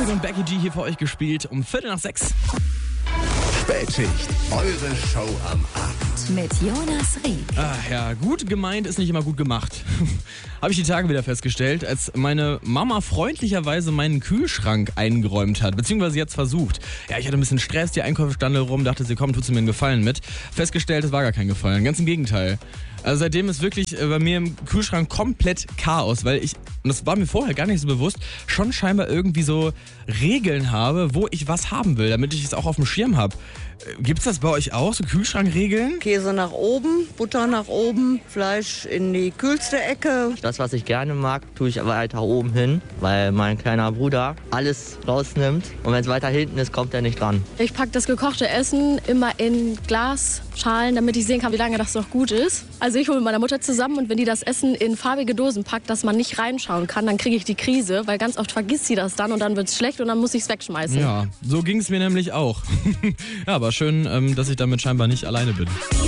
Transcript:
Music und Becky G hier für euch gespielt um 5:45. Spätschicht, eure Show am Abend. Mit Jonas Rieck. Ach ja, gut gemeint ist nicht immer gut gemacht. Habe ich die Tage wieder festgestellt, als meine Mama freundlicherweise meinen Kühlschrank eingeräumt hat, beziehungsweise jetzt versucht. Ja, ich hatte ein bisschen Stress, die Einkäufe standen rum, dachte sie, komm, tut sie mir einen Gefallen mit. Festgestellt, es war gar kein Gefallen, ganz im Gegenteil. Also seitdem ist wirklich bei mir im Kühlschrank komplett Chaos, weil ich, und das war mir vorher gar nicht so bewusst, schon scheinbar irgendwie so Regeln habe, wo ich was haben will, damit ich es auch auf dem Schirm habe. Gibt's das bei euch auch, so Kühlschrankregeln? Käse nach oben, Butter nach oben, Fleisch in die kühlste Ecke. Das, was ich gerne mag, tue ich weiter oben hin, weil mein kleiner Bruder alles rausnimmt. Und wenn es weiter hinten ist, kommt er nicht dran. Ich packe das gekochte Essen immer in Glasschalen, damit ich sehen kann, wie lange das noch gut ist. Also ich hole mit meiner Mutter zusammen und wenn die das Essen in farbige Dosen packt, dass man nicht reinschauen kann, dann kriege ich die Krise, weil ganz oft vergisst sie das dann und dann wird es schlecht und dann muss ich es wegschmeißen. Ja, so ging es mir nämlich auch. Ja, aber schön, dass ich damit scheinbar nicht alleine bin.